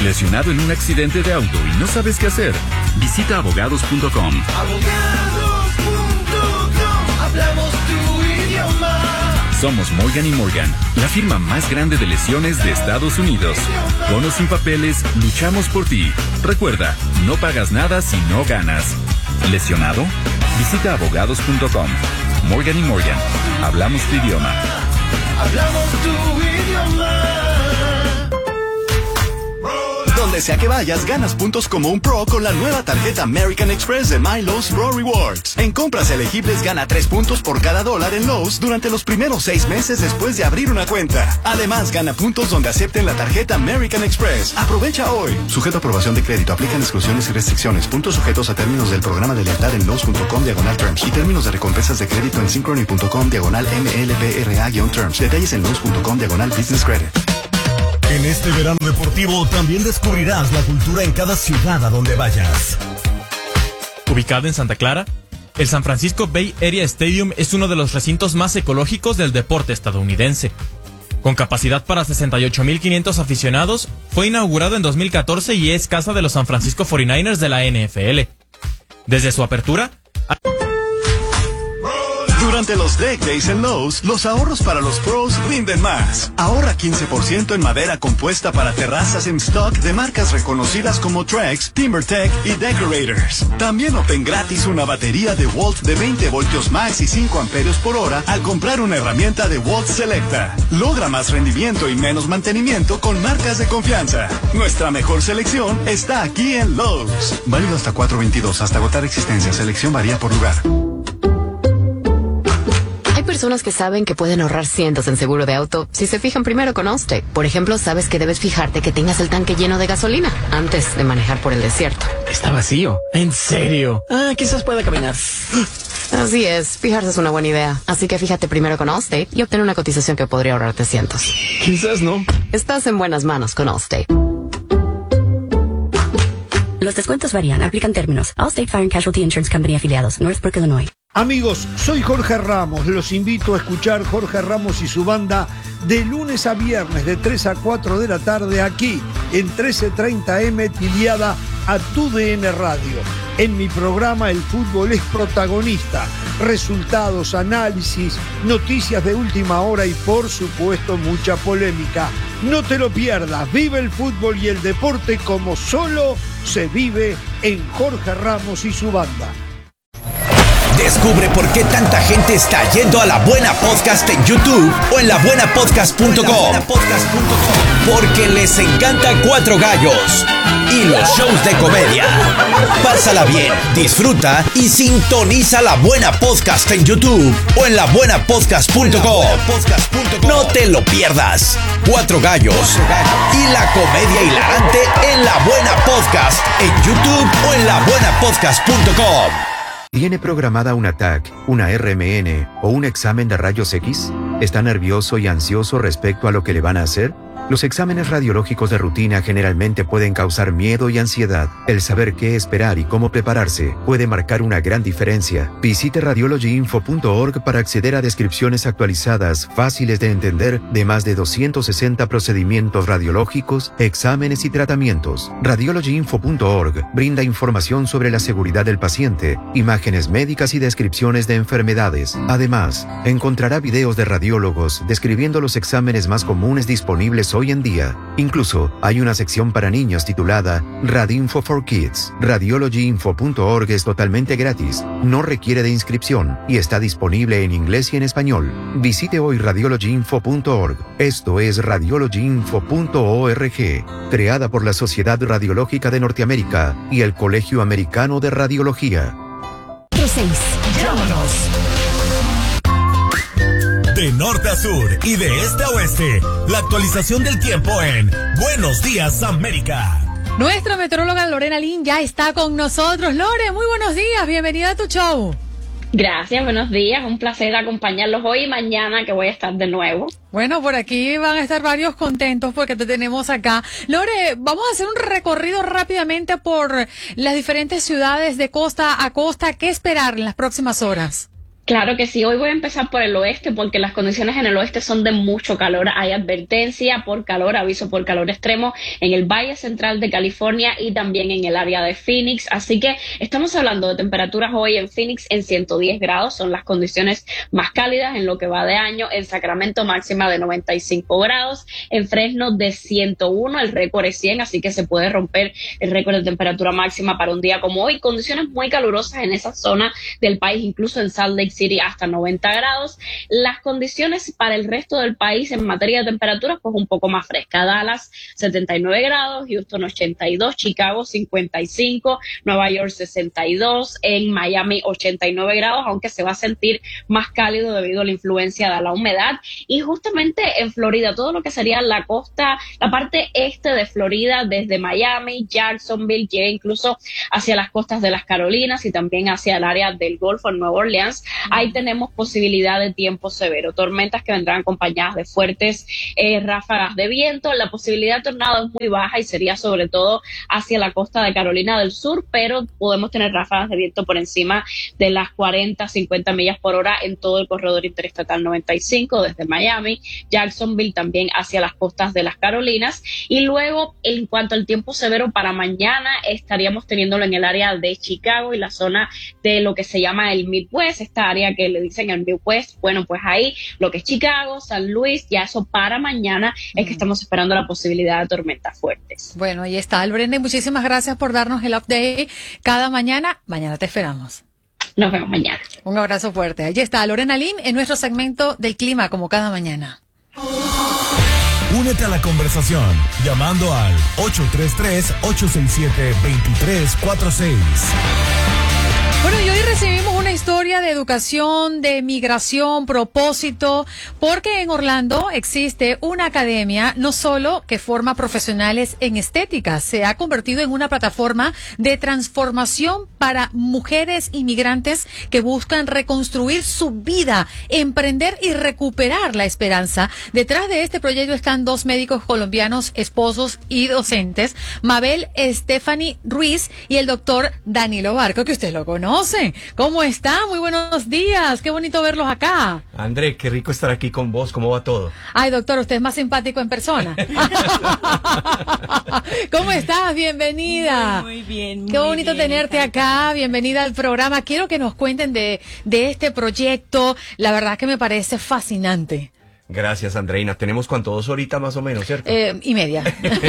¿Lesionado en un accidente de auto y no sabes qué hacer? Visita abogados.com. Hablamos tu idioma. Somos Morgan & Morgan, la firma más grande de lesiones de Estados Unidos. Con o sin papeles, luchamos por ti. Recuerda, no pagas nada si no ganas. ¿Lesionado? Visita abogados.com. Morgan & Morgan, hablamos tu idioma. Hablamos tu idioma. Donde sea que vayas, ganas puntos como un pro con la nueva tarjeta American Express de My Lowe's Pro Rewards. En compras elegibles gana 3 puntos por cada $1 en Lowe's durante los primeros 6 meses después de abrir una cuenta. Además, gana puntos donde acepten la tarjeta American Express. Aprovecha hoy. Sujeto a aprobación de crédito. Aplican exclusiones y restricciones. Puntos sujetos a términos del programa de lealtad en Lowe's.com/terms y términos de recompensas de crédito en Synchrony.com/MLPRA-terms. Detalles en Lowe's.com/business credit. En este verano deportivo también descubrirás la cultura en cada ciudad a donde vayas. Ubicado en Santa Clara, el San Francisco Bay Area Stadium es uno de los recintos más ecológicos del deporte estadounidense. Con capacidad para 68,500 aficionados, fue inaugurado en 2014 y es casa de los San Francisco 49ers de la NFL. Desde su apertura, Durante los Deck Days en Lowe's, los ahorros para los pros rinden más. Ahorra 15% en madera compuesta para terrazas en stock de marcas reconocidas como Trex, TimberTech y Decorators. También obtén gratis una batería de Walt de 20 voltios max y 5 amperios por hora al comprar una herramienta de Walt Selecta. Logra más rendimiento y menos mantenimiento con marcas de confianza. Nuestra mejor selección está aquí en Lowe's. Válido hasta 4/22, hasta agotar existencia. Selección varía por lugar. Hay personas que saben que pueden ahorrar cientos en seguro de auto si se fijan primero con Allstate. Por ejemplo, sabes que debes fijarte que tengas el tanque lleno de gasolina antes de manejar por el desierto. Está vacío. ¿En serio? Quizás pueda caminar. Así es, fijarse es una buena idea. Así que fíjate primero con Allstate y obtén una cotización que podría ahorrarte cientos. Quizás no. Estás en buenas manos con Allstate. Los descuentos varían, aplican términos. Allstate Fire and Casualty Insurance Company afiliados, Northbrook, Illinois. Amigos, soy Jorge Ramos. Los invito a escuchar Jorge Ramos y su banda de lunes a viernes de 3 a 4 de la tarde aquí en 1330M Tiliada a TUDN Radio. En mi programa el fútbol es protagonista. Resultados, análisis, noticias de última hora y por supuesto mucha polémica. No te lo pierdas. Vive el fútbol y el deporte como solo se vive en Jorge Ramos y su banda. Descubre por qué tanta gente está yendo a La Buena Podcast en YouTube o en labuenapodcast.com. Porque les encanta Cuatro Gallos y los shows de comedia. Pásala bien, disfruta y sintoniza La Buena Podcast en YouTube o en labuenapodcast.com. No te lo pierdas. Cuatro Gallos y la comedia hilarante en La Buena Podcast en YouTube o en labuenapodcast.com. ¿Tiene programada una TAC, una RMN o un examen de rayos X? ¿Está nervioso y ansioso respecto a lo que le van a hacer? Los exámenes radiológicos de rutina generalmente pueden causar miedo y ansiedad. El saber qué esperar y cómo prepararse puede marcar una gran diferencia. Visite radiologyinfo.org para acceder a descripciones actualizadas, fáciles de entender, de más de 260 procedimientos radiológicos, exámenes y tratamientos. Radiologyinfo.org brinda información sobre la seguridad del paciente, imágenes médicas y descripciones de enfermedades. Además, encontrará videos de radiólogos describiendo los exámenes más comunes disponibles hoy en día. Incluso hay una sección para niños titulada Radinfo for Kids. Radiologyinfo.org es totalmente gratis, no requiere de inscripción y está disponible en inglés y en español. Visite hoy radiologyinfo.org. Esto es radiologyinfo.org, creada por la Sociedad Radiológica de Norteamérica y el Colegio Americano de Radiología. 6. Llámanos. De norte a sur y de este a oeste, la actualización del tiempo en Buenos Días América. Nuestra meteoróloga Lorena Lin ya está con nosotros. Lore, muy buenos días, bienvenida a tu show. Gracias, buenos días, un placer acompañarlos hoy y mañana que voy a estar de nuevo. Bueno, por aquí van a estar varios contentos porque te tenemos acá. Lore, vamos a hacer un recorrido rápidamente por las diferentes ciudades de costa a costa. ¿Qué esperar en las próximas horas? Claro que sí, hoy voy a empezar por el oeste porque las condiciones en el oeste son de mucho calor. Hay advertencia por calor, aviso por calor extremo en el Valle Central de California y también en el área de Phoenix. Así que estamos hablando de temperaturas hoy en Phoenix en 110 grados, son las condiciones más cálidas en lo que va de año. En Sacramento máxima de 95 grados, en Fresno de 101, el récord es 100, así que se puede romper el récord de temperatura máxima para un día como hoy. Condiciones muy calurosas en esa zona del país, incluso en Salt Lake City hasta 90 grados. Las condiciones para el resto del país en materia de temperaturas, pues un poco más fresca. Dallas 79 grados, Houston 82, Chicago 55, Nueva York 62, en Miami 89 grados, aunque se va a sentir más cálido debido a la influencia de la humedad. Y justamente en Florida, todo lo que sería la costa, la parte este de Florida, desde Miami, Jacksonville, llega incluso hacia las costas de las Carolinas y también hacia el área del Golfo en Nueva Orleans. Ahí tenemos posibilidad de tiempo severo, tormentas que vendrán acompañadas de fuertes ráfagas de viento. La posibilidad de tornado es muy baja y sería sobre todo hacia la costa de Carolina del Sur, pero podemos tener ráfagas de viento por encima de las 40, 50 millas por hora en todo el corredor interestatal 95, desde Miami, Jacksonville, también hacia las costas de las Carolinas. Y luego, en cuanto al tiempo severo para mañana, estaríamos teniéndolo en el área de Chicago y la zona de lo que se llama el Midwest, esta área que le dicen el Midwest. Bueno, pues ahí lo que es Chicago, San Luis, ya eso para mañana es que estamos esperando la posibilidad de tormentas fuertes. Bueno, ahí está. Brenda, muchísimas gracias por darnos el update cada mañana. Mañana te esperamos. Nos vemos mañana. Un abrazo fuerte. Allí está Lorena Lim en nuestro segmento del clima, como cada mañana. Únete a la conversación llamando al 833-867-2346. Bueno, y hoy recibimos una historia de educación, de migración, propósito, porque en Orlando existe una academia no solo que forma profesionales en estética, se ha convertido en una plataforma de transformación para mujeres inmigrantes que buscan reconstruir su vida, emprender y recuperar la esperanza. Detrás de este proyecto están dos médicos colombianos, esposos y docentes, Mabel Stephanie Ruiz y el doctor Danilo Barco, que usted lo conoce. ¿Cómo está? Muy buenos días. Qué bonito verlos acá. André, qué rico estar aquí con vos. ¿Cómo va todo? Ay, doctor, usted es más simpático en persona. ¿Cómo estás? Bienvenida. Muy bien. Qué bonito bien, tenerte acá. Bienvenida al programa. Quiero que nos cuenten de este proyecto. La verdad que me parece fascinante. Gracias, Andreina. Tenemos cuánto, 2 horitas más o menos, ¿cierto? Y media.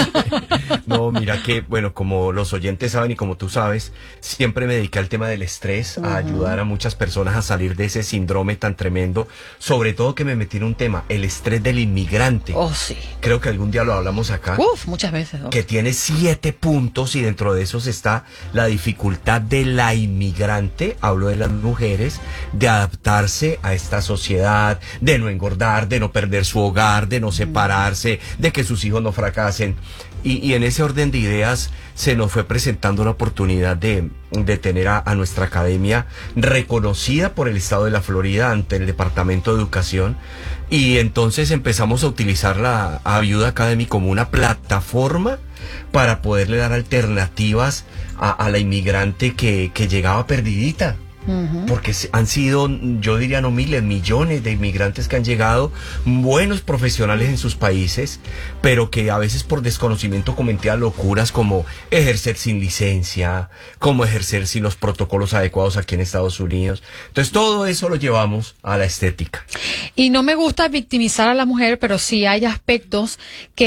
No, mira que, bueno, como los oyentes saben y como tú sabes, siempre me dediqué al tema del estrés, a ayudar a muchas personas a salir de ese síndrome tan tremendo. Sobre todo que me metí en un tema, el estrés del inmigrante. Oh, sí. Creo que algún día lo hablamos acá. Muchas veces. Que tiene 7 puntos y dentro de esos está la dificultad de la inmigrante, hablo de las mujeres, de adaptarse a esta sociedad, de no engordar, de no perder su hogar, de no separarse, de que sus hijos no fracasen. Y en ese orden de ideas se nos fue presentando la oportunidad de tener a nuestra academia reconocida por el estado de la Florida ante el Departamento de Educación. Y entonces empezamos a utilizar la Ayuda Academy como una plataforma para poderle dar alternativas a la inmigrante que llegaba perdidita. Porque han sido, yo diría no miles, millones de inmigrantes que han llegado, buenos profesionales en sus países, pero que a veces por desconocimiento cometían locuras como ejercer sin licencia, como ejercer sin los protocolos adecuados aquí en Estados Unidos. Entonces todo eso lo llevamos a la estética. Y no me gusta victimizar a la mujer, pero sí hay aspectos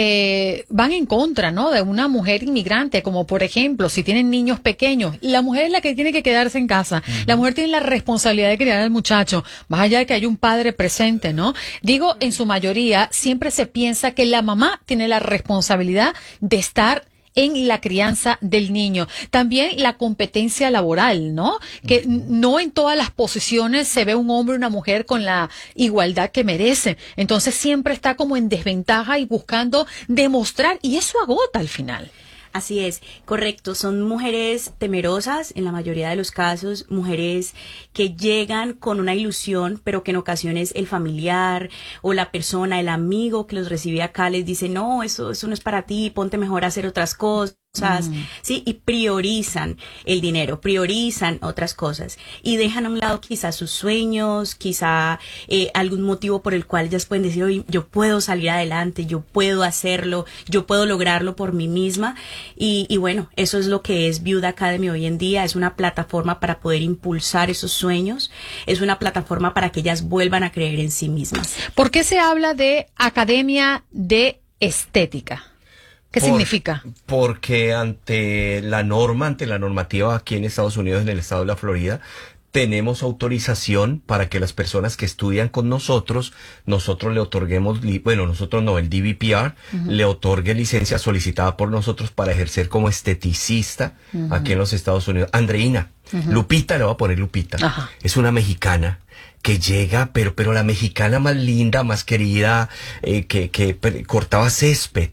que van en contra, ¿no?, de una mujer inmigrante, como por ejemplo, si tienen niños pequeños, la mujer es la que tiene que quedarse en casa. La mujer tiene la responsabilidad de criar al muchacho, más allá de que haya un padre presente, ¿no? Digo, en su mayoría, siempre se piensa que la mamá tiene la responsabilidad de estar en la crianza del niño. También la competencia laboral, ¿no? Que no en todas las posiciones se ve un hombre y una mujer con la igualdad que merecen. Entonces siempre está como en desventaja y buscando demostrar, y eso agota al final. Así es, correcto. Son mujeres temerosas, en la mayoría de los casos, mujeres que llegan con una ilusión, pero que en ocasiones el familiar o la persona, el amigo que los recibe acá les dice, no, eso no es para ti, ponte mejor a hacer otras cosas. sí, y priorizan el dinero, priorizan otras cosas y dejan a un lado quizás sus sueños, quizá algún motivo por el cual ellas pueden decir, oye, yo puedo salir adelante, yo puedo hacerlo, yo puedo lograrlo por mí misma y bueno, eso es lo que es Viuda Academy hoy en día, es una plataforma para poder impulsar esos sueños, es una plataforma para que ellas vuelvan a creer en sí mismas. ¿Por qué se habla de Academia de Estética? ¿Qué significa? Porque ante la normativa aquí en Estados Unidos, en el estado de la Florida, tenemos autorización para que las personas que estudian con nosotros le otorguemos, nosotros no, el DVPR, le otorgue licencia solicitada por nosotros para ejercer como esteticista aquí en los Estados Unidos. Andreina, Lupita, le voy a poner Lupita, es una mexicana que llega, pero la mexicana más linda, más querida, que cortaba césped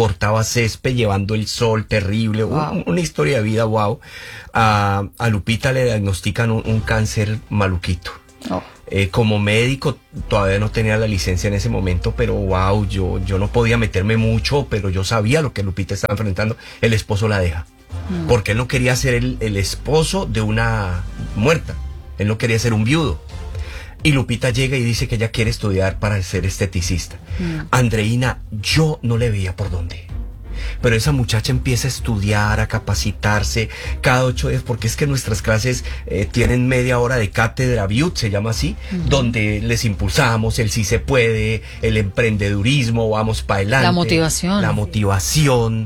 llevando el sol terrible, una historia de vida, wow. A Lupita le diagnostican un cáncer maluquito. Como médico todavía no tenía la licencia en ese momento, pero wow, yo no podía meterme mucho, pero yo sabía lo que Lupita estaba enfrentando. El esposo la deja, porque él no quería ser el esposo de una muerta, él no quería ser un viudo. Y Lupita llega y dice que ella quiere estudiar para ser esteticista. Andreina, yo no le veía por dónde. Pero esa muchacha empieza a estudiar, a capacitarse cada 8 días, porque es que nuestras clases tienen media hora de cátedra Viud, se llama así, donde les impulsamos el sí se puede, el emprendedurismo, vamos para adelante. La motivación.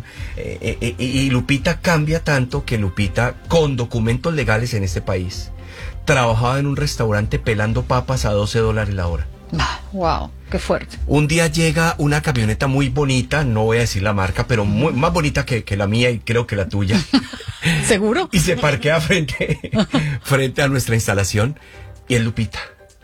Y Lupita cambia tanto que Lupita, con documentos legales en este país, trabajaba en un restaurante pelando papas a $12 la hora. Wow, qué fuerte. Un día llega una camioneta muy bonita, no voy a decir la marca, pero más bonita que la mía y creo que la tuya. ¿Seguro? Y se parquea frente a nuestra instalación y es Lupita.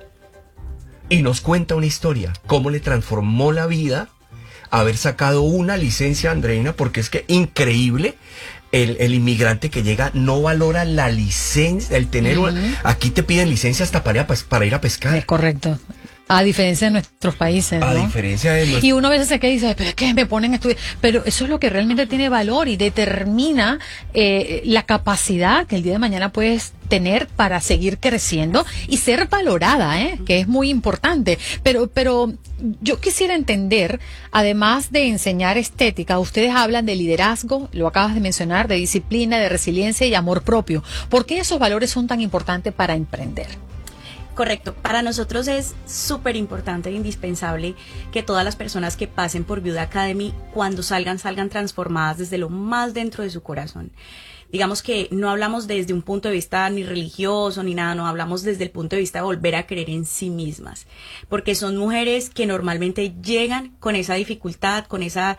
Y nos cuenta una historia, cómo le transformó la vida haber sacado una licencia, Andreina, porque es que increíble. El inmigrante que llega no valora la licencia, el tener aquí te piden licencia hasta para ir a pescar. Es correcto. A diferencia de nuestros países, ¿no? A diferencia de Y uno a veces se queda y dice, pero es que me ponen a estudiar. Pero eso es lo que realmente tiene valor y determina la capacidad que el día de mañana puedes tener para seguir creciendo y ser valorada, que es muy importante. Pero yo quisiera entender, además de enseñar estética, ustedes hablan de liderazgo, lo acabas de mencionar, de disciplina, de resiliencia y amor propio. ¿Por qué esos valores son tan importantes para emprender? Correcto. Para nosotros es súper importante e indispensable que todas las personas que pasen por Viuda Academy, cuando salgan transformadas desde lo más dentro de su corazón. Digamos que no hablamos desde un punto de vista ni religioso ni nada, no hablamos desde el punto de vista de volver a creer en sí mismas, porque son mujeres que normalmente llegan con esa dificultad, con esa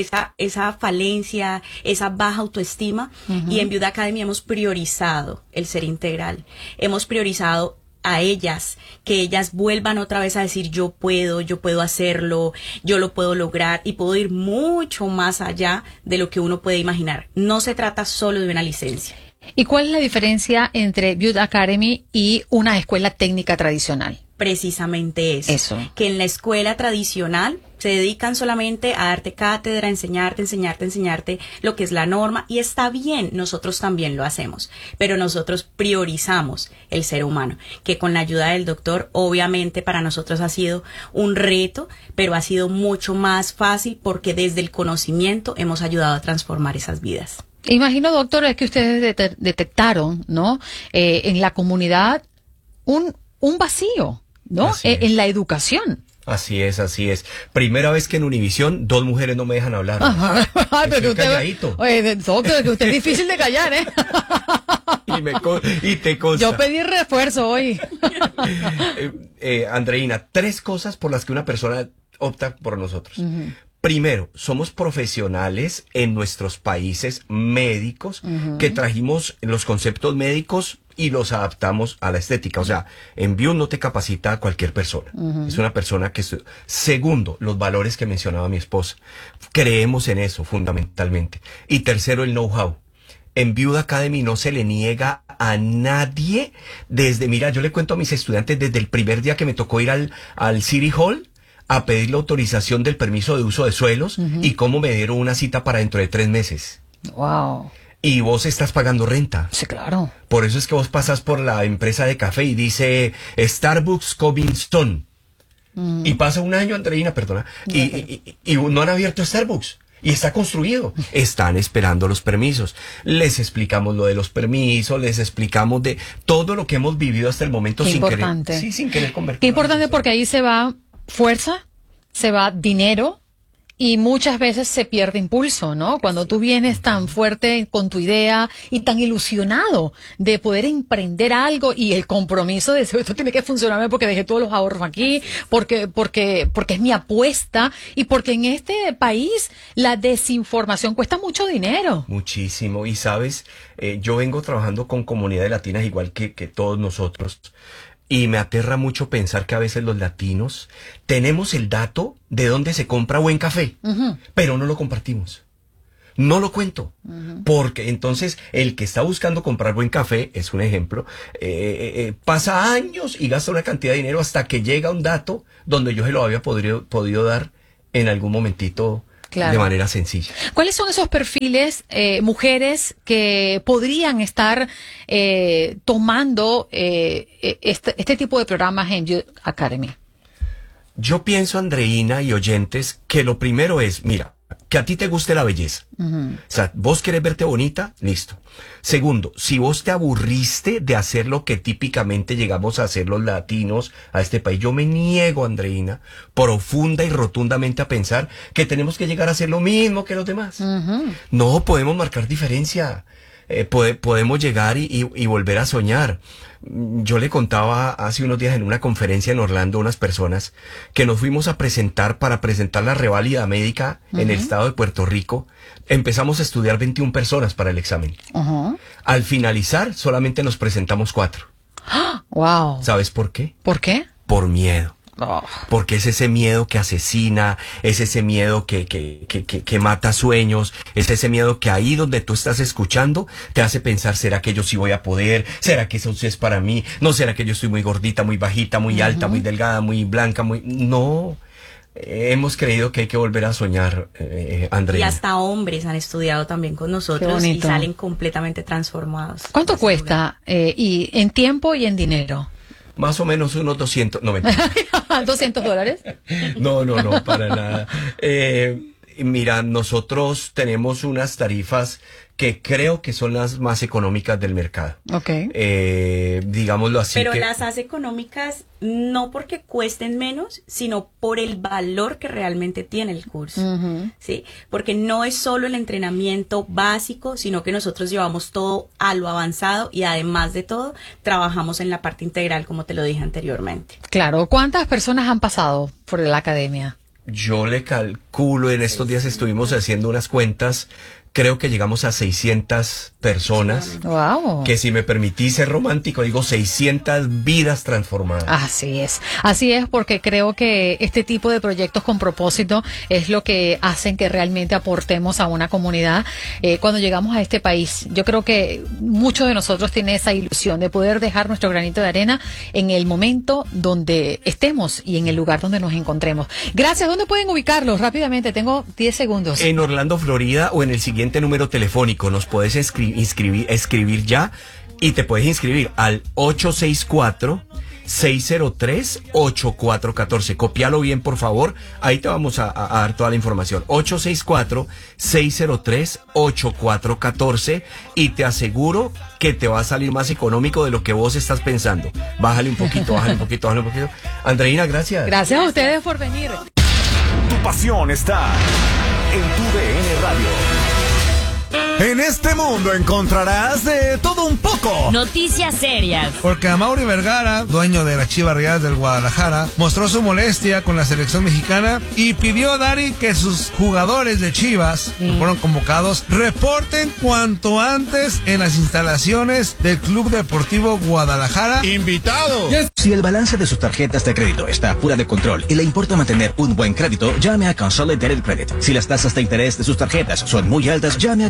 falencia, esa baja autoestima, y en Viuda Academy hemos priorizado el ser integral, hemos priorizado a ellas, que ellas vuelvan otra vez a decir yo puedo hacerlo, yo lo puedo lograr y puedo ir mucho más allá de lo que uno puede imaginar. No se trata solo de una licencia. ¿Y cuál es la diferencia entre Viuda Academy y una escuela técnica tradicional? Precisamente eso. Que en la escuela tradicional se dedican solamente a darte cátedra, enseñarte lo que es la norma, y está bien, nosotros también lo hacemos, pero nosotros priorizamos el ser humano, que con la ayuda del doctor obviamente para nosotros ha sido un reto, pero ha sido mucho más fácil porque desde el conocimiento hemos ayudado a transformar esas vidas. Imagino, doctor, es que ustedes detectaron, ¿no? En la comunidad un vacío, ¿no? En la educación. Así es. Primera vez que en Univisión 2 mujeres no me dejan hablar. Pero usted, oye, doctor, que usted es difícil de callar, ¿eh? Y te consta. Yo pedí refuerzo hoy. Andreina, 3 cosas por las que una persona opta por nosotros. Primero, somos profesionales en nuestros países médicos que trajimos los conceptos médicos y los adaptamos a la estética. O sea, en Viud no te capacita a cualquier persona. Es una persona que... Segundo, los valores que mencionaba mi esposa. Creemos en eso fundamentalmente. Y tercero, el know-how. En Viuda Academy no se le niega a nadie mira, yo le cuento a mis estudiantes desde el primer día que me tocó ir al City Hall a pedir la autorización del permiso de uso de suelos y cómo me dieron una cita para dentro de 3 meses. Wow. Y vos estás pagando renta. Sí, claro. Por eso es que vos pasas por la empresa de café y dice Starbucks Covington. Y pasa un año, Andreina, perdona, y no han abierto Starbucks. Y está construido. Están esperando los permisos. Les explicamos lo de los permisos, les explicamos de todo lo que hemos vivido hasta el momento. Qué sin importante. querer. Sí, sin querer convertir. Qué importante, porque ahí se va fuerza, se va dinero y muchas veces se pierde impulso, ¿no? Cuando tú vienes tan fuerte con tu idea y tan ilusionado de poder emprender algo y el compromiso de decir, esto tiene que funcionar porque dejé todos los ahorros aquí, porque es mi apuesta y porque en este país la desinformación cuesta mucho dinero. Muchísimo. Y sabes, yo vengo trabajando con comunidades latinas igual que todos nosotros. Y me aterra mucho pensar que a veces los latinos tenemos el dato de dónde se compra buen café, pero no lo compartimos. No lo cuento. Porque entonces el que está buscando comprar buen café, es un ejemplo, pasa años y gasta una cantidad de dinero hasta que llega un dato donde yo se lo había podido dar en algún momentito. Claro. De manera sencilla. ¿Cuáles son esos perfiles, mujeres que podrían estar tomando este tipo de programas en Youth Academy? Yo pienso, Andreina y oyentes, que lo primero es, mira, que a ti te guste la belleza. O sea, vos querés verte bonita, listo. Segundo, si vos te aburriste de hacer lo que típicamente llegamos a hacer los latinos a este país, yo me niego, Andreina, profunda y rotundamente a pensar que tenemos que llegar a hacer lo mismo que los demás. No, podemos marcar diferencia. Podemos llegar y volver a soñar. Yo le contaba hace unos días en una conferencia en Orlando a unas personas que nos fuimos a presentar para presentar la reválida médica en el estado de Puerto Rico. Empezamos a estudiar 21 personas para el examen. Al finalizar solamente nos presentamos 4. Wow. ¿Sabes por qué? ¿Por qué? Por miedo. Porque es ese miedo que asesina, es ese miedo que mata sueños, es ese miedo que ahí donde tú estás escuchando te hace pensar, ¿será que yo sí voy a poder? ¿Será que eso sí es para mí? ¿No será que yo estoy muy gordita, muy bajita, muy alta, muy delgada, muy blanca, muy...? No, hemos creído que hay que volver a soñar, Andrea. Y hasta hombres han estudiado también con nosotros y salen completamente transformados. ¿Cuánto cuesta y en tiempo y en dinero? Más o menos unos 200, no mentira. $200. No, para nada. Mira, nosotros tenemos unas tarifas que creo que son las más económicas del mercado. Okay. Digámoslo así. Pero las hace económicas no porque cuesten menos, sino por el valor que realmente tiene el curso. ¿Sí? Porque no es solo el entrenamiento básico, sino que nosotros llevamos todo a lo avanzado y además de todo, trabajamos en la parte integral, como te lo dije anteriormente. Claro. ¿Cuántas personas han pasado por la academia? Yo le calculo, en estos días estuvimos haciendo unas cuentas, creo que llegamos a 600 personas. Wow. Que si me permitís ser romántico, digo 600 vidas transformadas. Así es, porque creo que este tipo de proyectos con propósito es lo que hacen que realmente aportemos a una comunidad cuando llegamos a este país. Yo creo que muchos de nosotros tienen esa ilusión de poder dejar nuestro granito de arena en el momento donde estemos y en el lugar donde nos encontremos. Gracias. ¿Dónde pueden ubicarlos? Rápidamente, tengo 10 segundos. En Orlando, Florida, o en el siguiente número telefónico. Nos puedes escribir ya y te puedes inscribir al 864-603-8414. Copialo bien, por favor. Ahí te vamos a dar toda la información. 864-603-8414 y te aseguro que te va a salir más económico de lo que vos estás pensando. Bájale un poquito, bájale un poquito. Andreina, gracias. Gracias a ustedes por venir. Tu pasión está en tu DN Radio. En este mundo encontrarás de todo un poco. Noticias serias. Porque Amaury Vergara, dueño de las Chivas Rayadas del Guadalajara, mostró su molestia con la selección mexicana y pidió a Dari que sus jugadores de Chivas, que fueron convocados, reporten cuanto antes en las instalaciones del Club Deportivo Guadalajara. ¡Invitado! Si el balance de sus tarjetas de crédito está fuera de control y le importa mantener un buen crédito, llame a Consolidated Credit. Si las tasas de interés de sus tarjetas son muy altas, llame a Consolidated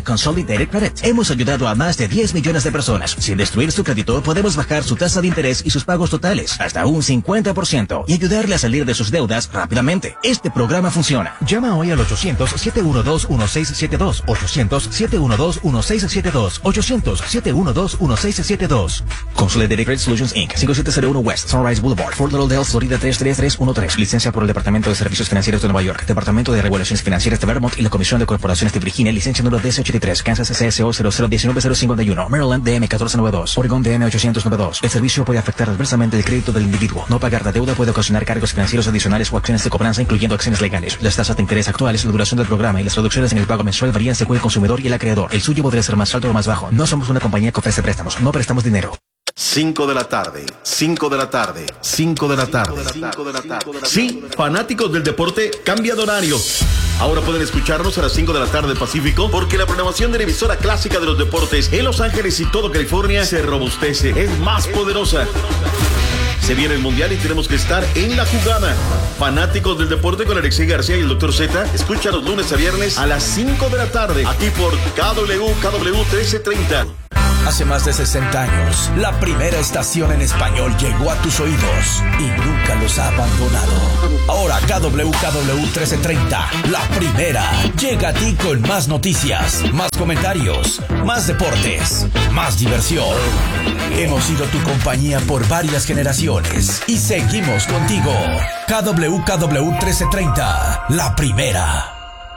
Consolidated Credit. Hemos ayudado a más de 10 millones de personas. Sin destruir su crédito, podemos bajar su tasa de interés y sus pagos totales hasta un 50% y ayudarle a salir de sus deudas rápidamente. Este programa funciona. Llama hoy al 800-712-1672. 800-712-1672. 800-712-1672. Consolidated Credit Solutions Inc. 5701 West Sunrise Boulevard, Fort Lauderdale, Florida 33313. Licencia por el Departamento de Servicios Financieros de Nueva York, Departamento de Regulaciones Financieras de Vermont y la Comisión de Corporaciones de Virginia. Licencia número DC83. Kansas CSO 0019051. Maryland DM 1492. Oregon DM 892. El servicio puede afectar adversamente el crédito del individuo. No pagar la deuda puede ocasionar cargos financieros adicionales o acciones de cobranza, incluyendo acciones legales. Las tasas de interés actuales, la duración del programa y las reducciones en el pago mensual varían según el consumidor y el acreedor. El suyo podría ser más alto o más bajo. No somos una compañía que ofrece préstamos. No prestamos dinero. 5 de la tarde, 5 de la tarde, 5 de la tarde. Sí, fanáticos del deporte, cambia de horario. Ahora pueden escucharnos a las 5 de la tarde Pacífico, porque la programación de la emisora clásica de los deportes en Los Ángeles y todo California se robustece, es más poderosa. Se viene el Mundial y tenemos que estar en la jugada. Fanáticos del deporte con Alexei García y el Dr. Z, escucha los lunes a viernes a las 5 de la tarde, aquí por KW 1330. Hace más de 60 años, la primera estación en español llegó a tus oídos y nunca los ha abandonado. Ahora KW 1330, la primera, llega a ti con más noticias, más comentarios, más deportes, más diversión. Hemos sido tu compañía por varias generaciones y seguimos contigo. KW 1330, la primera.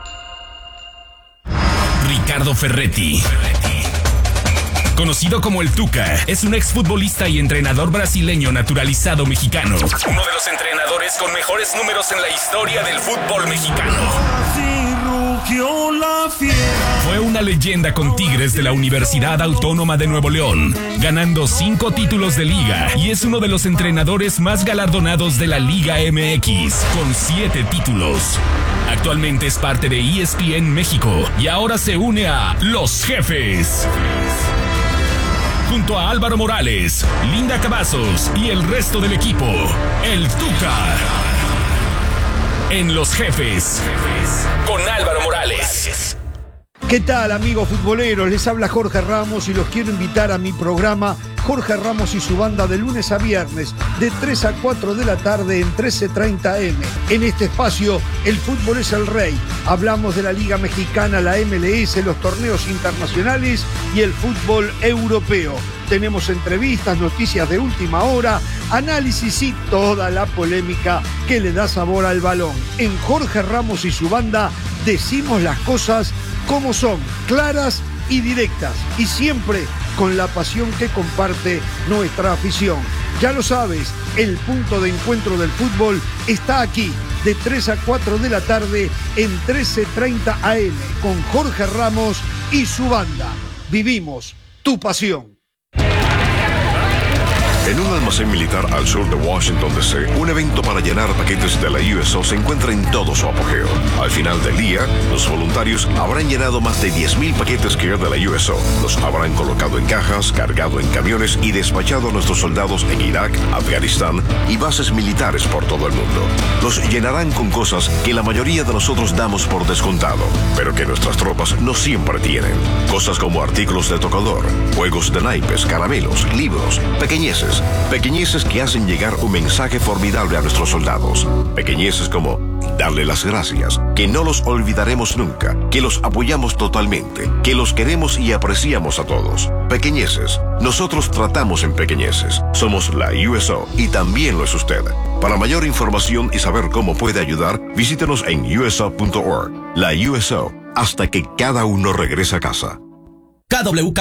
Ricardo Ferretti, conocido como el Tuca, es un exfutbolista y entrenador brasileño naturalizado mexicano. Uno de los entrenadores con mejores números en la historia del fútbol mexicano. Fue una leyenda con Tigres de la Universidad Autónoma de Nuevo León, ganando 5 títulos de liga, y es uno de los entrenadores más galardonados de la Liga MX, con 7 títulos. Actualmente es parte de ESPN México y ahora se une a Los Jefes. Junto a Álvaro Morales, Linda Cavazos y el resto del equipo, el Tuca. En Los Jefes, con Álvaro Morales. ¿Qué tal, amigos futboleros? Les habla Jorge Ramos y los quiero invitar a mi programa Jorge Ramos y su banda de lunes a viernes de 3 a 4 de la tarde en 13:30 AM. En este espacio, el fútbol es el rey. Hablamos de la Liga Mexicana, la MLS, los torneos internacionales y el fútbol europeo. Tenemos entrevistas, noticias de última hora, análisis y toda la polémica que le da sabor al balón. En Jorge Ramos y su banda decimos las cosas como son, claras y directas, y siempre con la pasión que comparte nuestra afición. Ya lo sabes, el punto de encuentro del fútbol está aquí, de 3 a 4 de la tarde en 13:30 AM, con Jorge Ramos y su banda. Vivimos tu pasión. En un almacén militar al sur de Washington, D.C., un evento para llenar paquetes de la USO se encuentra en todo su apogeo. Al final del día, los voluntarios habrán llenado más de 10,000 paquetes Care de la USO. Los habrán colocado en cajas, cargado en camiones y despachado a nuestros soldados en Irak, Afganistán y bases militares por todo el mundo. Los llenarán con cosas que la mayoría de nosotros damos por descontado, pero que nuestras tropas no siempre tienen. Cosas como artículos de tocador, juegos de naipes, caramelos, libros, pequeñeces que hacen llegar un mensaje formidable a nuestros soldados. Pequeñeces como darle las gracias, que no los olvidaremos nunca, que los apoyamos totalmente, que los queremos y apreciamos a todos. Pequeñeces. Nosotros tratamos en pequeñeces. Somos la USO y también lo es usted. Para mayor información y saber cómo puede ayudar, visítenos en uso.org. La USO, hasta que cada uno regrese a casa. KW